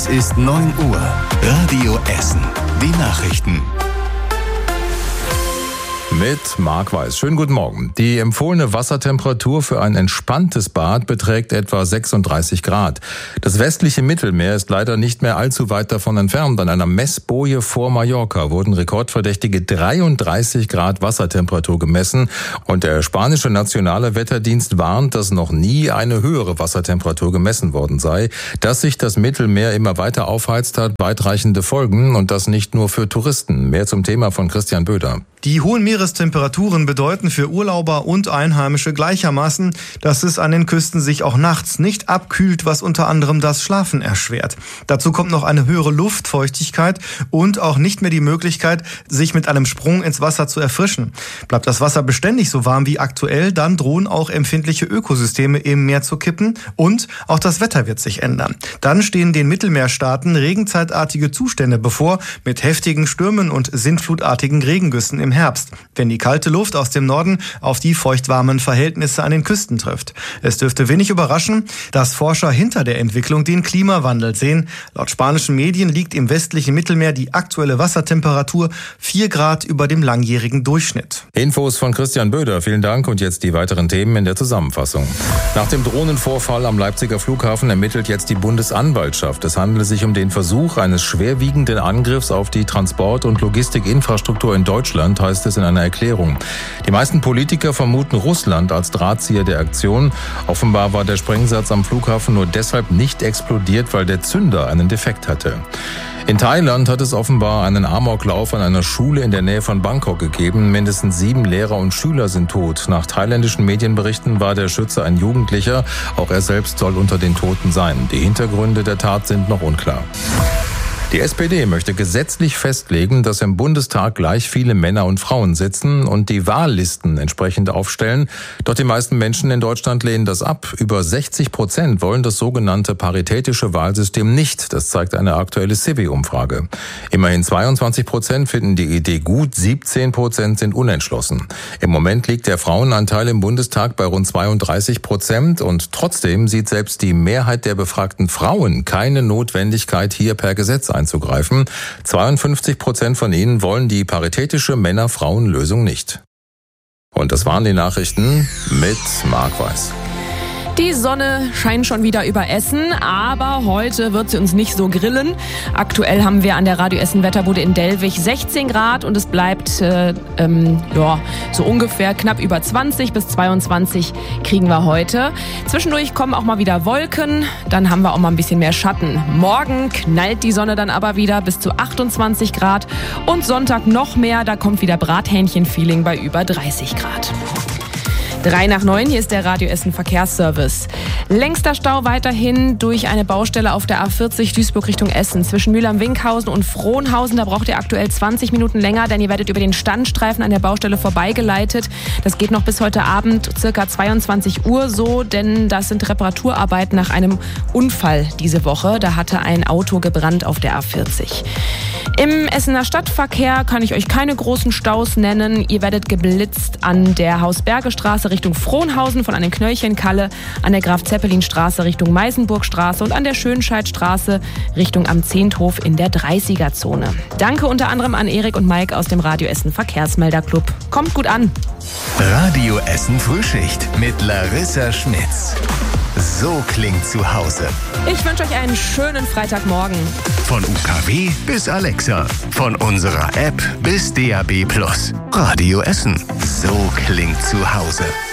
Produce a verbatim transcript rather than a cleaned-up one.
Es ist neun Uhr. Radio Essen. Die Nachrichten. Mit Marc Weiß. Schönen guten Morgen. Die empfohlene Wassertemperatur für ein entspanntes Bad beträgt etwa sechsunddreißig Grad. Das westliche Mittelmeer ist leider nicht mehr allzu weit davon entfernt. An einer Messboje vor Mallorca wurden rekordverdächtige dreiunddreißig Grad Wassertemperatur gemessen. Und der spanische nationale Wetterdienst warnt, dass noch nie eine höhere Wassertemperatur gemessen worden sei. Dass sich das Mittelmeer immer weiter aufheizt, hat weitreichende Folgen. Und das nicht nur für Touristen. Mehr zum Thema von Christian Böder. Die hohen Meerestemperaturen bedeuten für Urlauber und Einheimische gleichermaßen, dass es an den Küsten sich auch nachts nicht abkühlt, was unter anderem das Schlafen erschwert. Dazu kommt noch eine höhere Luftfeuchtigkeit und auch nicht mehr die Möglichkeit, sich mit einem Sprung ins Wasser zu erfrischen. Bleibt das Wasser beständig so warm wie aktuell, dann drohen auch empfindliche Ökosysteme im Meer zu kippen und auch das Wetter wird sich ändern. Dann stehen den Mittelmeerstaaten regenzeitartige Zustände bevor mit heftigen Stürmen und sintflutartigen Regengüssen im Herbst, wenn die kalte Luft aus dem Norden auf die feuchtwarmen Verhältnisse an den Küsten trifft. Es dürfte wenig überraschen, dass Forscher hinter der Entwicklung den Klimawandel sehen. Laut spanischen Medien liegt im westlichen Mittelmeer die aktuelle Wassertemperatur vier Grad über dem langjährigen Durchschnitt. Infos von Christian Böder. Vielen Dank und jetzt die weiteren Themen in der Zusammenfassung. Nach dem Drohnenvorfall am Leipziger Flughafen ermittelt jetzt die Bundesanwaltschaft. Es handele sich um den Versuch eines schwerwiegenden Angriffs auf die Transport- und Logistikinfrastruktur in Deutschland, heißt es in einer Erklärung. Die meisten Politiker vermuten Russland als Drahtzieher der Aktion. Offenbar war der Sprengsatz am Flughafen nur deshalb nicht explodiert, weil der Zünder einen Defekt hatte. In Thailand hat es offenbar einen Amoklauf an einer Schule in der Nähe von Bangkok gegeben. Mindestens sieben Lehrer und Schüler sind tot. Nach thailändischen Medienberichten war der Schütze ein Jugendlicher. Auch er selbst soll unter den Toten sein. Die Hintergründe der Tat sind noch unklar. Die S P D möchte gesetzlich festlegen, dass im Bundestag gleich viele Männer und Frauen sitzen und die Wahllisten entsprechend aufstellen. Doch die meisten Menschen in Deutschland lehnen das ab. Über sechzig Prozent wollen das sogenannte paritätische Wahlsystem nicht. Das zeigt eine aktuelle C I V-Umfrage. Immerhin zweiundzwanzig Prozent finden die Idee gut, siebzehn Prozent sind unentschlossen. Im Moment liegt der Frauenanteil im Bundestag bei rund zweiunddreißig Prozent und trotzdem sieht selbst die Mehrheit der befragten Frauen keine Notwendigkeit, hier per Gesetz einzugreifen. zweiundfünfzig Prozent von ihnen wollen die paritätische Männer-Frauen-Lösung nicht. Und das waren die Nachrichten mit Marc Weiß. Die Sonne scheint schon wieder über Essen, aber heute wird sie uns nicht so grillen. Aktuell haben wir an der Radio Essen Wetterbude in Dellwig sechzehn Grad und es bleibt äh, ähm, ja, so ungefähr knapp über zwanzig bis zweiundzwanzig kriegen wir heute. Zwischendurch kommen auch mal wieder Wolken, dann haben wir auch mal ein bisschen mehr Schatten. Morgen knallt die Sonne dann aber wieder bis zu achtundzwanzig Grad und Sonntag noch mehr, da kommt wieder Brathähnchen-Feeling bei über dreißig Grad. Drei nach neun, hier ist der Radio Essen Verkehrsservice. Längster Stau weiterhin durch eine Baustelle auf der A vierzig Duisburg Richtung Essen. Zwischen Mülheim-Winkhausen und Frohnhausen, da braucht ihr aktuell zwanzig Minuten länger, denn ihr werdet über den Standstreifen an der Baustelle vorbeigeleitet. Das geht noch bis heute Abend, circa zweiundzwanzig Uhr so, denn das sind Reparaturarbeiten nach einem Unfall diese Woche. Da hatte ein Auto gebrannt auf der A vierzig. Im Essener Stadtverkehr kann ich euch keine großen Staus nennen. Ihr werdet geblitzt an der Hausbergestraße Richtung Frohnhausen von an den Knöllchenkalle, an der Graf-Zeppelin-Straße Richtung Meisenburgstraße und an der Schönscheidstraße Richtung am Zehnthof in der dreißiger-Zone. Danke unter anderem an Erik und Mike aus dem Radio Essen Verkehrsmelderclub. Kommt gut an. Radio Essen Frühschicht mit Larissa Schmitz. So klingt zu Hause. Ich wünsche euch einen schönen Freitagmorgen. Von U K W bis Alexa. Von unserer App bis D A B Plus. Radio Essen. So klingt zu Hause.